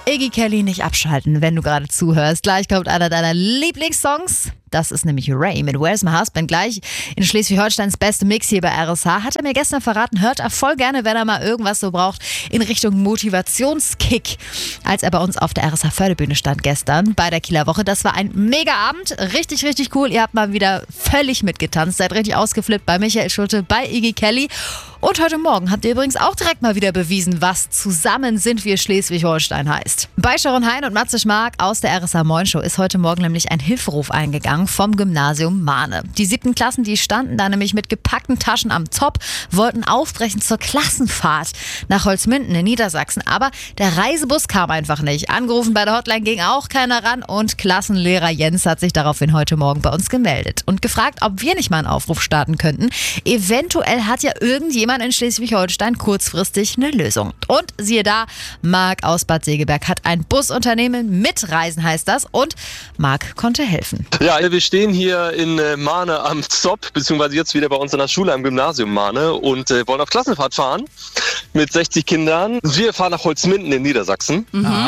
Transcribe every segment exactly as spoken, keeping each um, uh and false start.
Iggy Kelly, nicht abschalten, wenn du gerade zuhörst. Gleich kommt einer deiner Lieblingssongs. Das ist nämlich Ray mit Where's My Husband. Gleich in Schleswig-Holsteins beste Mix hier bei R S H. Hat er mir gestern verraten, hört er voll gerne, wenn er mal irgendwas so braucht in Richtung Motivationskick. Als er bei uns auf der R S H-Förderbühne stand gestern bei der Kieler Woche. Das war ein Mega-Abend. Richtig, richtig cool. Ihr habt mal wieder völlig mitgetanzt. Seid richtig ausgeflippt bei Michael Schulte, bei Iggy Kelly. Und heute Morgen habt ihr übrigens auch direkt mal wieder bewiesen, was zusammen sind wir Schleswig-Holstein heißt. Bei Sharon Hein und Matze Schmark aus der R S H Moin Show ist heute Morgen nämlich ein Hilferuf eingegangen vom Gymnasium Mahne. Die siebten Klassen, die standen da nämlich mit gepackten Taschen am Zopf, wollten aufbrechen zur Klassenfahrt nach Holzminden in Niedersachsen. Aber der Reisebus kam einfach nicht. Angerufen bei der Hotline ging auch keiner ran und Klassenlehrer Jens hat sich daraufhin heute Morgen bei uns gemeldet und gefragt, ob wir nicht mal einen Aufruf starten könnten. Eventuell hat ja irgendjemand in Schleswig-Holstein kurzfristig eine Lösung. Und siehe da, Marc aus Bad Segeberg hat ein Busunternehmen, Mitreisen heißt das, und Marc konnte helfen. Ja, wir stehen hier in Mahne am Zopp, beziehungsweise jetzt wieder bei uns in der Schule am Gymnasium Mahne und äh, wollen auf Klassenfahrt fahren mit sechzig Kindern. Wir fahren nach Holzminden in Niedersachsen. Mhm.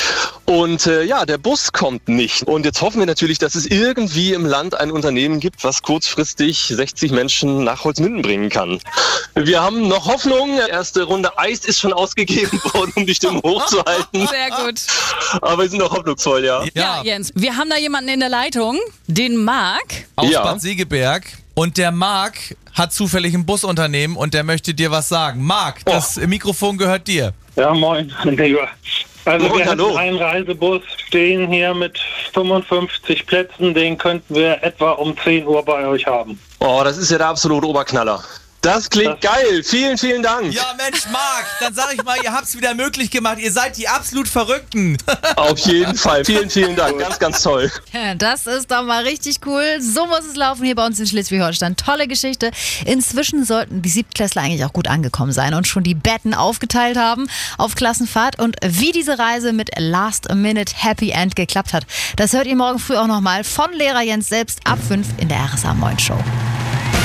Und äh, ja, der Bus kommt nicht. Und jetzt hoffen wir natürlich, dass es irgendwie im Land ein Unternehmen gibt, was kurzfristig sechzig Menschen nach Holzminden bringen kann. Wir haben noch Hoffnung. Die erste Runde Eis ist schon ausgegeben worden, um die Stimmung hochzuhalten. Sehr gut. Aber wir sind noch hoffnungsvoll, ja. Ja, Jens, wir haben da jemanden in der Leitung, den Marc. Aus Ja. Bad Segeberg. Und der Marc hat zufällig ein Busunternehmen und der möchte dir was sagen. Marc, das Mikrofon gehört dir. Ja, moin, lieber. Also Moin, wir hallo. haben einen Reisebus stehen hier mit fünfundfünfzig Plätzen, den könnten wir etwa um zehn Uhr bei euch haben. Oh, das ist ja der absolute Oberknaller. Das klingt Das- geil. Vielen, vielen Dank. Ja, Mensch, Marc, dann sag ich mal, ihr habt's wieder möglich gemacht. Ihr seid die absolut Verrückten. Auf jeden Fall. Vielen, vielen Dank. Ganz, ganz toll. Ja, das ist doch mal richtig cool. So muss es laufen hier bei uns in Schleswig-Holstein. Tolle Geschichte. Inzwischen sollten die Siebtklässler eigentlich auch gut angekommen sein und schon die Betten aufgeteilt haben auf Klassenfahrt. Und wie diese Reise mit Last Minute Happy End geklappt hat, das hört ihr morgen früh auch nochmal von Lehrer Jens selbst ab fünf in der R S H Moin Show.